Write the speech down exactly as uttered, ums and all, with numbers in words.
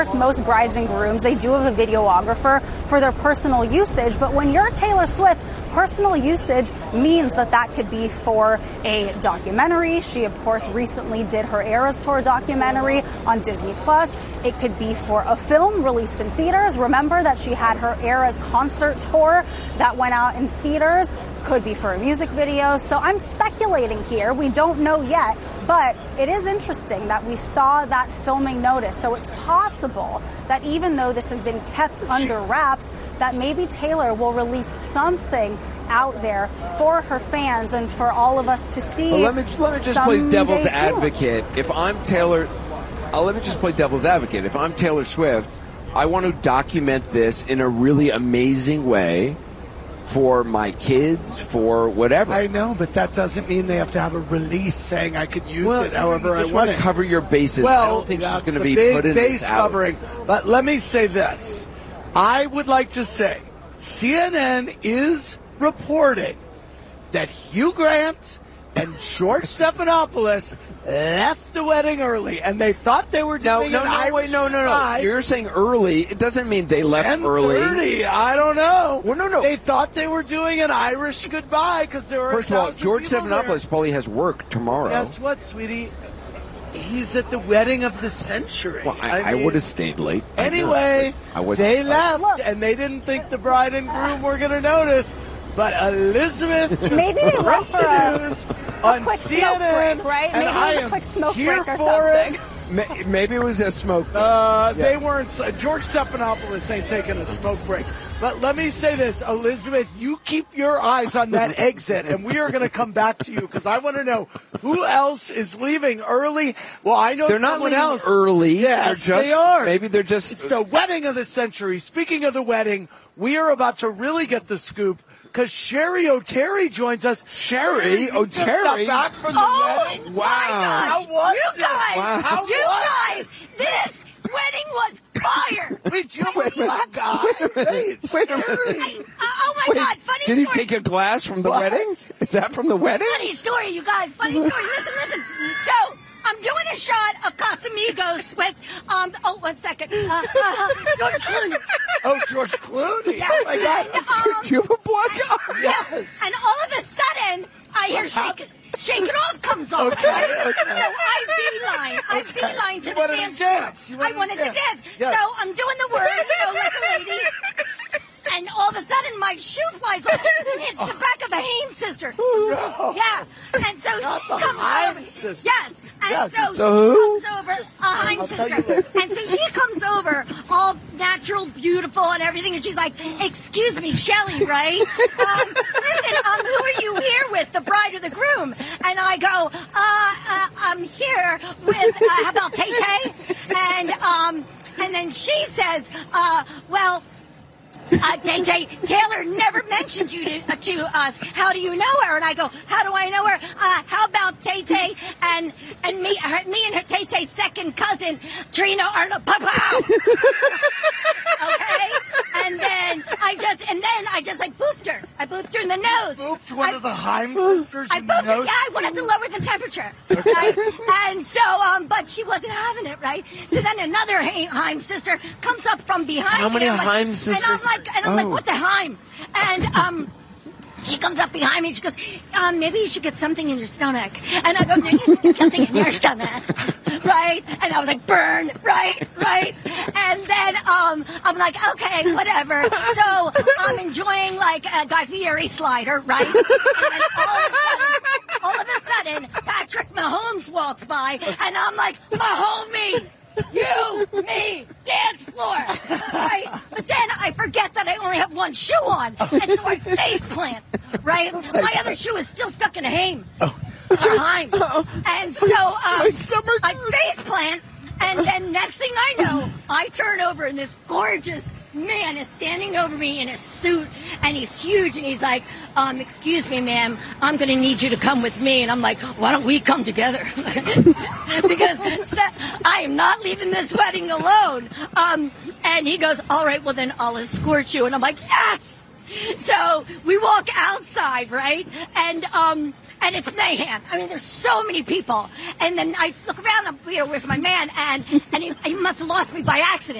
Most brides and grooms, they do have a videographer for their personal usage, but when you're Taylor Swift, personal usage means that that could be for a documentary. She, of course, recently did her Eras Tour documentary on Disney Plus. It could be for a film released in theaters. Remember that she had her Eras concert tour that went out in theaters. Could be for a music video. So I'm speculating here. We don't know yet, but it is interesting that we saw that filming notice. So it's possible that even though this has been kept under wraps, that maybe Taylor will release something out there for her fans and for all of us to see. Well, let me let me just play devil's advocate. If I'm Taylor, uh, let me just play devil's advocate. If I'm Taylor Swift, I want to document this in a really amazing way for my kids, for whatever. I know, but that doesn't mean they have to have a release saying I could use well, it however I want. want to it. Cover your bases. Well, I don't think she's going to be big put in base this out. covering. But let me say this. I would like to say C N N is reporting that Hugh Grant and George Stephanopoulos left the wedding early, and they thought they were doing no, an no, Irish wait, no, no, no. goodbye. You're saying early. It doesn't mean they left early. ten thirty, I don't know. Well, no, no. They thought they were doing an Irish goodbye because there were. First of all, George Stephanopoulos probably has work tomorrow. Guess what, sweetie? He's at the wedding of the century. Well, I, I, mean, I would have stayed late. Anyway, I was, they left, and they didn't think the bride and groom were going to notice. But Elizabeth maybe they left for a, on a quick C N N, smoke break, right? And maybe I it was a quick smoke here break or for something. It. Maybe it was a smoke break. Uh, yeah. They weren't. George Stephanopoulos ain't taking a smoke break. But let me say this, Elizabeth, you keep your eyes on that exit, and we are going to come back to you because I want to know who else is leaving early. Well, I know they're someone not else. early. Yes, they're just, they are. Maybe they're just. It's the wedding of the century. Speaking of the wedding, we are about to really get the scoop because Sherry O'Terry joins us. Sherry you just O'Terry? got back from the oh, wedding. Wow. How was you it? guys, Wow. How you was guys, this wedding was fire. Wait, you went back, guy. Wait, Wait a minute. I, uh, oh my Wait, God, funny did he story. take a glass from the What? wedding? Is that from the wedding? Funny story, you guys. Funny story. Listen, listen. So, I'm doing a shot of Casamigos with, um, oh, one second. Uh, uh, George Clooney. Oh, George Clooney. Yeah. Oh, my God. And, um, Do you have a black eye? Yes. And all of a sudden, I hear shake it, shake it off comes on. Okay, right? okay. So I beeline, I beeline to You the wanted to dance dance. floor. You wanted I wanted to to dance. dance. Yes. So I'm doing the word, you know, like a lady. And all of a sudden, my shoe flies off and hits the back of the Hames sister. No. Yeah. And so Not she the comes Haim over. sister. Yes. And Yes. so The who? she comes over, a Haim I'll tell you sister. later. And so she comes over, all natural, beautiful, and everything. And she's like, "Excuse me, Shelley, right? Um, listen, um, who are you here with, the bride or the groom?" And I go, uh, uh I'm here with, uh, how about Tay Tay? And, um, and then she says, uh, well, Uh, Tay Tay, Taylor never mentioned you to, uh, to us. How do you know her? And I go, how do I know her? Uh, how about Tay Tay and and me, her, me and her Tay Tay's second cousin, Trina Arnold Pow. Okay, and then I just and then I just like booped her. I booped her in the nose. Booped one I, of the Haim sisters I in the booped her. nose? Yeah, I wanted to lower the temperature. Right? And so, um, but she wasn't having it, right? So then another Haim sister comes up from behind. How many me, and I'm like- Haim sisters? And I'm like, and I'm Oh. like, what the Haim? And um. She comes up behind me and she goes, um, maybe you should get something in your stomach. And I go, maybe you should get something in your stomach. Right? And I was like, burn, right, right. And then um, I'm like, okay, whatever. So I'm enjoying like a Guy Fieri slider, right? And then all of a sudden, all of a sudden, Patrick Mahomes walks by and I'm like, Mahomie! You, me, dance floor, right? But then I forget that I only have one shoe on, and so I face plant, right? My other shoe is still stuck in a Haim, or Haim, and so um, I face plant, and then next thing I know, I turn over, and this gorgeous man is standing over me in a suit, and he's huge, and he's like, um, excuse me, ma'am, I'm going to need you to come with me. And I'm like, why don't we come together? Because I am not leaving this wedding alone. Um, and he goes, all right, well, then I'll escort you. And I'm like, yes! So we walk outside, right? And um, and it's mayhem. I mean, there's so many people. And then I look around, and, you know, where's my man? And, and he, he must have lost me by accident.